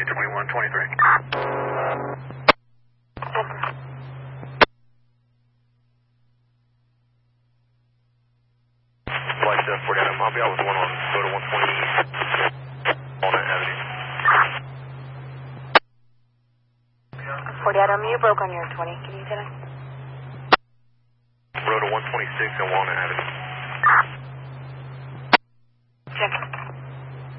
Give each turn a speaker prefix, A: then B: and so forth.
A: 2123.
B: Flight 40 Adam, I'll be out with one on go to 120 Walnut Avenue.
C: 40 Adam, you broke on your 20. Can you tell us?
B: Road to 126 on Walnut Avenue.